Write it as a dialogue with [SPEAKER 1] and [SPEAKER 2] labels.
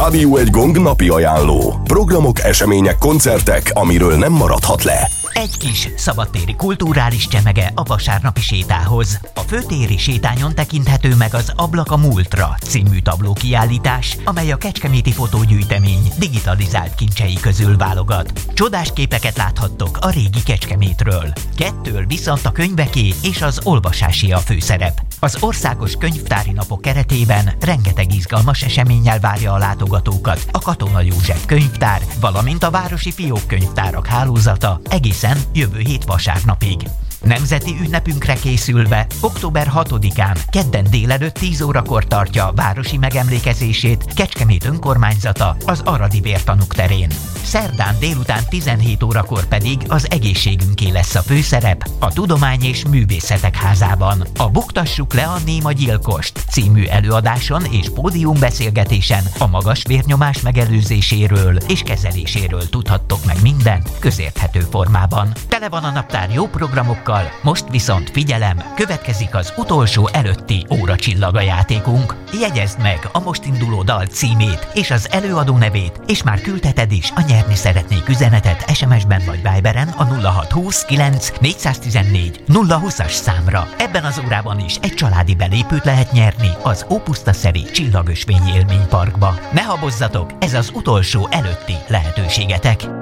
[SPEAKER 1] Rádió Egy Gong napi ajánló. Programok, események, koncertek, amiről nem maradhat le.
[SPEAKER 2] Egy kis szabadtéri kulturális csemege a vasárnapi sétához. A főtéri sétányon tekinthető meg az Ablak a múltra című tablókiállítás, amely a kecskeméti fotógyűjtemény digitalizált kincsei közül válogat. Csodás képeket láthattok a régi Kecskemétről. Kettől viszont a könyveké és az olvasásé a főszerep. Az országos könyvtári napok keretében rengeteg izgalmas eseménnyel várja a látogatókat a Katona József könyvtár, valamint a városi fiókkönyvtárak hálózata egészen jövő hét vasárnapig. Nemzeti ünnepünkre készülve október 6-án kedden délelőtt 10 órakor tartja városi megemlékezését Kecskemét önkormányzata az Aradi Vértanúk terén. Szerdán délután 17 órakor pedig az egészségünké lesz a főszerep a Tudomány és Művészetek Házában. A Buktassuk le a Néma Gyilkost című előadáson és pódiumbeszélgetésen a magas vérnyomás megelőzéséről és kezeléséről tudhattok meg mindent közérthető formában. Tele van a naptár jó programokkal, most viszont figyelem, következik az utolsó előtti óracsillaga játékunk. Jegyezd meg a most induló dal címét és az előadó nevét, és már küldheted is a nyerni szeretnék üzenetet SMS-ben vagy Viberen a 0620 9 414 020-as számra. Ebben az órában is egy családi belépőt lehet nyerni az Ópusztaszeri Csillagösvény élményparkba. Ne habozzatok, ez az utolsó előtti lehetőségetek.